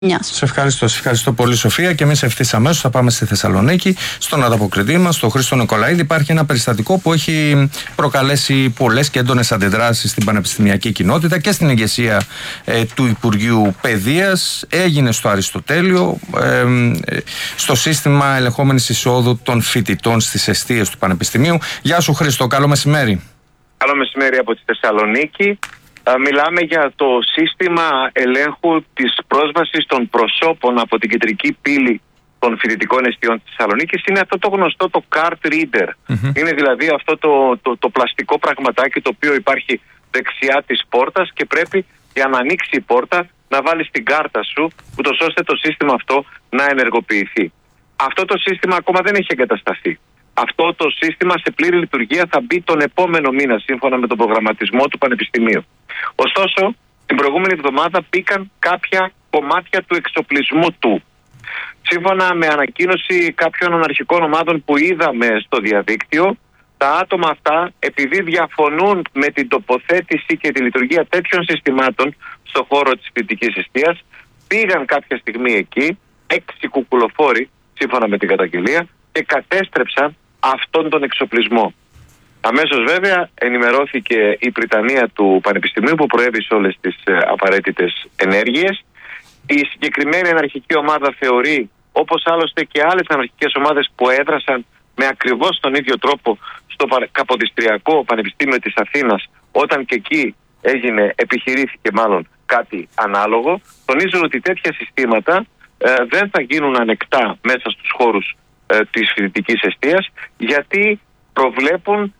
Σε ευχαριστώ πολύ, Σοφία. Και εμείς ευθύς αμέσως θα πάμε στη Θεσσαλονίκη, στον ανταποκριτή μας, τον Χρήστο Νικολαίδη. Υπάρχει ένα περιστατικό που έχει προκαλέσει πολλές και έντονες αντιδράσεις στην πανεπιστημιακή κοινότητα και στην ηγεσία του Υπουργείου Παιδείας. Έγινε στο Αριστοτέλειο, στο σύστημα ελεγχόμενης εισόδου των φοιτητών στις εστίες του Πανεπιστημίου. Γεια σου, Χρήστο, καλό μεσημέρι. Καλό μεσημέρι από τη Θεσσαλονίκη. Μιλάμε για το σύστημα ελέγχου της πρόσβασης των προσώπων από την κεντρική πύλη των φοιτητικών εστιών της Θεσσαλονίκης. Είναι αυτό το γνωστό το card reader. Είναι δηλαδή αυτό το πλαστικό πραγματάκι το οποίο υπάρχει δεξιά της πόρτας και πρέπει για να ανοίξει η πόρτα να βάλεις την κάρτα σου, ούτως ώστε το σύστημα αυτό να ενεργοποιηθεί. Αυτό το σύστημα ακόμα δεν έχει εγκατασταθεί. Αυτό το σύστημα σε πλήρη λειτουργία θα μπει τον επόμενο μήνα σύμφωνα με τον προγραμματισμό του Πανεπιστημίου. Ωστόσο, την προηγούμενη εβδομάδα μπήκαν κάποια κομμάτια του εξοπλισμού του. Σύμφωνα με ανακοίνωση κάποιων αναρχικών ομάδων που είδαμε στο διαδίκτυο, τα άτομα αυτά, επειδή διαφωνούν με την τοποθέτηση και τη λειτουργία τέτοιων συστημάτων στον χώρο της φοιτητικής εστίας, πήγαν κάποια στιγμή εκεί, 6 κουκουλοφόροι, σύμφωνα με την καταγγελία, και κατέστρεψαν αυτόν τον εξοπλισμό. Αμέσως βέβαια ενημερώθηκε η Πριτανεία του Πανεπιστημίου που προέβησε όλες τις απαραίτητες ενέργειες. Η συγκεκριμένη αναρχική ομάδα θεωρεί, όπως άλλωστε και άλλες αναρχικές ομάδες που έδρασαν με ακριβώς τον ίδιο τρόπο στο Καποδιστριακό Πανεπιστήμιο της Αθήνας, όταν και εκεί επιχειρήθηκε μάλλον κάτι ανάλογο, τονίζουν ότι τέτοια συστήματα δεν θα γίνουν ανεκτά μέσα στους χώρους της φοιτητικής εστίας, γιατί προβλέπουν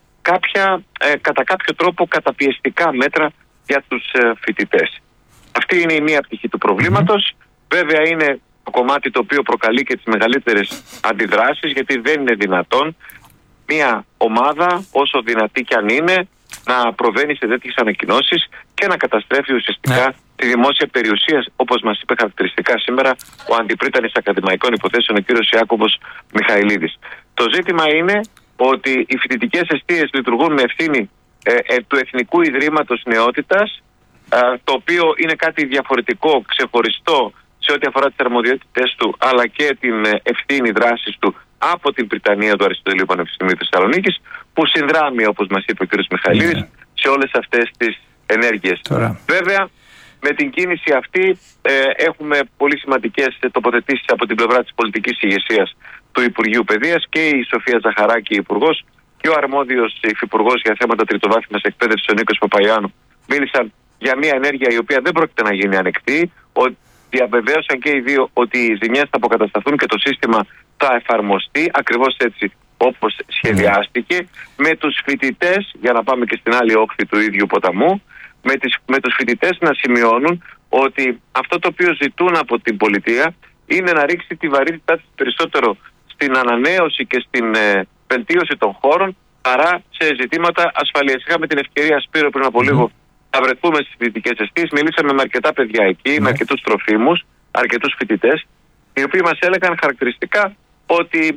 κατά κάποιο τρόπο καταπιεστικά μέτρα για τους φοιτητές. Αυτή είναι η μία πτυχή του προβλήματος. Βέβαια είναι το κομμάτι το οποίο προκαλεί και τις μεγαλύτερες αντιδράσεις, γιατί δεν είναι δυνατόν μία ομάδα, όσο δυνατή κι αν είναι, να προβαίνει σε τέτοιες ανακοινώσεις και να καταστρέφει ουσιαστικά τη δημόσια περιουσία, όπως μας είπε χαρακτηριστικά σήμερα ο Αντιπρίτανης Ακαδημαϊκών Υποθέσεων, ο κύριος Ιάκωβος Μιχαηλίδης. Το ζήτημα είναι ότι οι φοιτητικές εστίες λειτουργούν με ευθύνη του Εθνικού Ιδρύματος Νεότητας, το οποίο είναι κάτι διαφορετικό, ξεχωριστό σε ό,τι αφορά τις αρμοδιότητες του, αλλά και την ευθύνη δράσης του από την Πριτανεία του Αριστοτελείου Πανεπιστημίου Θεσσαλονίκης, που συνδράμει, όπως μας είπε ο κ. Μιχαηλίδης, σε όλες αυτές τις ενέργειες. Βέβαια, με την κίνηση αυτή έχουμε πολύ σημαντικές τοποθετήσεις από την πλευρά της πολιτικής ηγεσίας του Υπουργείου Παιδείας, και η Σοφία Ζαχαράκη, υπουργός, και ο αρμόδιος υφυπουργός για θέματα τριτοβάθμιας εκπαίδευσης, ο Νίκος Παπαϊάνου, μίλησαν για μια ενέργεια η οποία δεν πρόκειται να γίνει ανεκτή. Διαβεβαίωσαν και οι δύο ότι οι ζημιές θα αποκατασταθούν και το σύστημα θα εφαρμοστεί ακριβώς έτσι όπως σχεδιάστηκε, με τους φοιτητές, για να πάμε και στην άλλη όχθη του ίδιου ποταμού, με τους φοιτητές να σημειώνουν ότι αυτό το οποίο ζητούν από την πολιτεία είναι να ρίξει τη βαρύτητά της περισσότερο στην ανανέωση και στην βελτίωση των χώρων παρά σε ζητήματα ασφαλείας. Είχαμε την ευκαιρία, Σπύρο, πριν από λίγο να βρεθούμε στις φοιτητικές εστίες. Μιλήσαμε με αρκετά παιδιά εκεί, με αρκετούς τροφίμους, αρκετούς φοιτητές, οι οποίοι μας έλεγαν χαρακτηριστικά ότι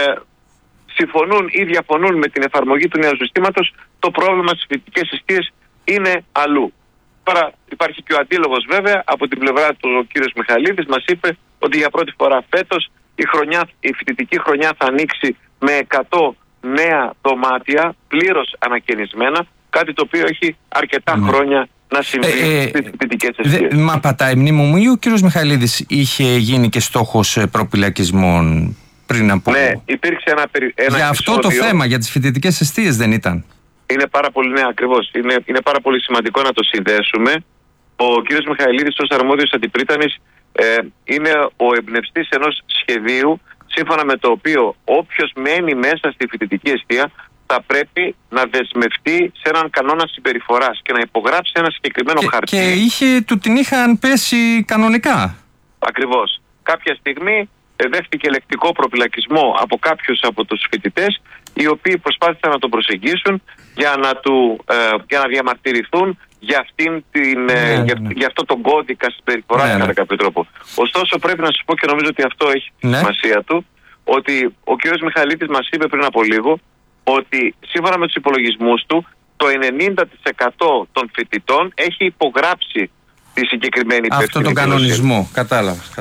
συμφωνούν ή διαφωνούν με την εφαρμογή του νέου συστήματος. Το πρόβλημα στις φοιτητικές εστίες είναι αλλού. Τώρα υπάρχει και ο αντίλογος βέβαια από την πλευρά του. Ο κύριος Μιχαηλίδης μας είπε ότι για πρώτη φορά φέτος η φοιτητική χρονιά θα ανοίξει με 100 νέα δωμάτια πλήρως ανακαινισμένα, κάτι το οποίο έχει αρκετά χρόνια να συμβεί στις φοιτητικές εστίες. Μα πατάει μνήμη μου, ή ο κύριος Μιχαηλίδης είχε γίνει και στόχος προπυλακισμών πριν από... Ναι, υπήρξε ένα για αυτό το θέμα, για τις φοιτητικές εστίες δεν ήταν? Είναι πάρα πολύ, ναι, ακριβώς. Είναι πάρα πολύ σημαντικό να το συνδέσουμε. Ο κύριος Μιχαηλίδης, ως αρμόδιος αντιπρίτανης, είναι ο εμπνευστής ενός σχεδίου, σύμφωνα με το οποίο όποιος μένει μέσα στη φοιτητική εστία θα πρέπει να δεσμευτεί σε έναν κανόνα συμπεριφοράς και να υπογράψει ένα συγκεκριμένο χαρτί. Και του την είχαν πέσει κανονικά. Ακριβώς. Κάποια στιγμή δέχτηκε λεκτικό προπυλακισμό από κάποιους από τους φοιτητές, οι οποίοι προσπάθησαν να τον προσεγγίσουν για να διαμαρτυρηθούν για αυτό τον κώδικα συμπεριφοράς κατά κάποιο τρόπο. Ωστόσο πρέπει να σας πω, και νομίζω ότι αυτό έχει τη σημασία του, ότι ο κ. Μιχαηλίδης μας είπε πριν από λίγο ότι σύμφωνα με τους υπολογισμούς του το 90% των φοιτητών έχει υπογράψει τη συγκεκριμένη υπεύθυνη. Αυτό τον κανονισμό, κατάλαβα.